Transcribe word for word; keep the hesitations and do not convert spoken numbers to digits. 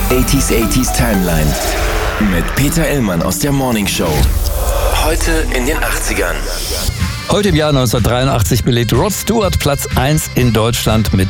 achtziger achtziger Timeline mit Peter Illmann aus der Morning Show. Heute in den achtzigern. Heute im Jahr neunzehnhundertdreiundachtzig belegt Rod Stewart Platz eins in Deutschland mit